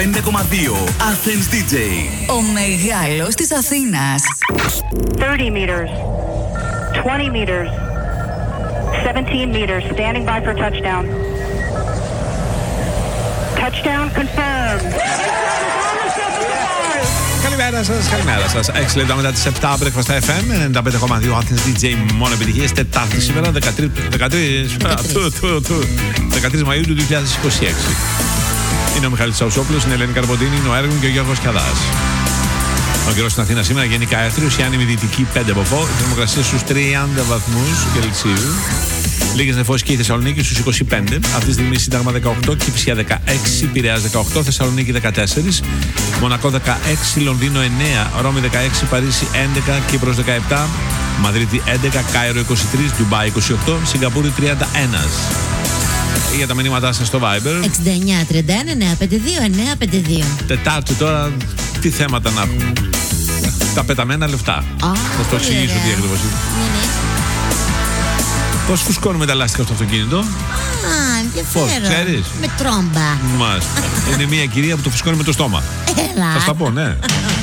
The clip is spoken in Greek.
5,2 Athens DJ. Ο μεγάλος της Αθήνας. 30 meters. 20 meters. 17 meters. Standing by for touchdown. Touchdown confirmed. Καλημέρα σας. 6 λεπτά μετά τις 7 Breakfast FM 95,2 Athens DJ. Μόνο επιτυχίες. Τετάρτη σήμερα 13 Μαΐου του 2026. Είναι ο Μιχάλης Τσαουσόπουλος, είναι η Ελένη Καρποντίνη, είναι ο Έργων και ο Γιώργος Κιαδάς. Ο καιρός στην Αθήνα σήμερα γενικά έθριος, η άνεμη δυτική 5 από φω, η θερμοκρασία στους 30 βαθμούς Κελσίου. Λίγες νεφώσεις και η Θεσσαλονίκη στους 25. Αυτή τη στιγμή Σύνταγμα 18, Κηφισιά 16, Πειραιάς 18, Θεσσαλονίκη 14, Μονακό 16, Λονδίνο 9, Ρώμη 16, Παρίσι 11, Κύπρος 17, Μαδρίτη 11, Κάιρο 23, Ντουμπάι 28, Σιγκαπούρη 31. Για τα μηνύματά σας στο Viber 6931-952-952. Τετάρτη τώρα, τι θέματα να πούμε. Τα πεταμένα λεφτά. Θα το εξηγήσω τι ακριβώς είναι. Πώς φουσκώνουμε τα λάστιχα στο αυτοκίνητο? Ενδιαφέρον. Πώς, ξέρεις? Με τρόμπα. Μάλιστα. Είναι μια κυρία που το φουσκώνει με το στόμα. Έλα. Θα στα πω, ναι.